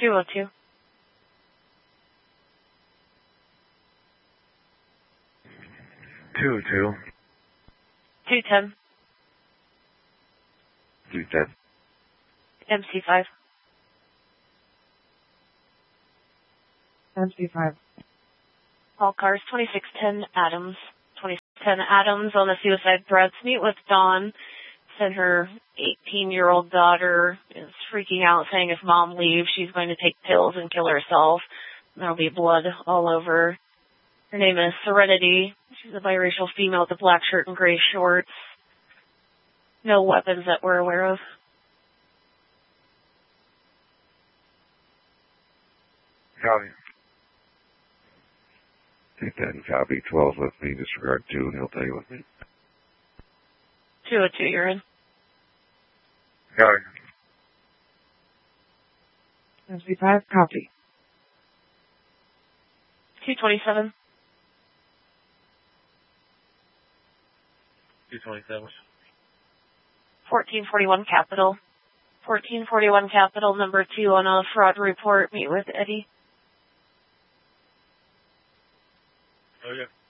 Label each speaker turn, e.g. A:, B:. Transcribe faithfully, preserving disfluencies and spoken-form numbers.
A: two oh two.
B: two oh two.
A: two ten.
B: two ten.
A: M C five.
C: M C five.
A: All cars twenty-six ten Adams. twenty-six ten Adams on the suicide threats. Meet with Dawn. Said her eighteen-year-old daughter is freaking out, saying if mom leaves, she's going to take pills and kill herself. There'll be blood all over. Her name is Serenity. She's a biracial female with a black shirt and gray shorts. No weapons that we're aware of.
B: Copy. Take that and copy. twelve with me, disregard two, and he'll tell you with me.
A: two oh two, you're in.
B: Copy.
C: M C five, copy.
A: two twenty-seven.
D: two twenty-seven.
A: fourteen forty-one Capital. fourteen forty-one Capital, number two on a fraud report. Meet with Eddie.
D: Oh, yeah.